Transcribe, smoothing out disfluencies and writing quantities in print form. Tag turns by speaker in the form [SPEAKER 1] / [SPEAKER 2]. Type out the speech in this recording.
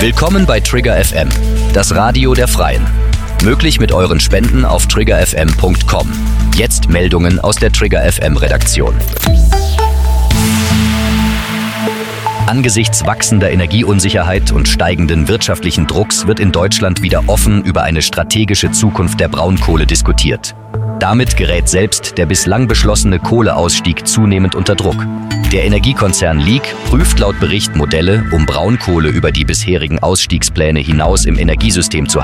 [SPEAKER 1] Willkommen bei Trigger FM, das Radio der Freien. Möglich mit euren Spenden auf triggerfm.com. Jetzt Meldungen aus der Trigger FM Redaktion. Angesichts wachsender Energieunsicherheit und steigenden wirtschaftlichen Drucks wird in Deutschland wieder offen über eine strategische Zukunft der Braunkohle diskutiert. Damit gerät selbst der bislang beschlossene Kohleausstieg zunehmend unter Druck. Der Energiekonzern Leak prüft laut Bericht Modelle, um Braunkohle über die bisherigen Ausstiegspläne hinaus im Energiesystem zu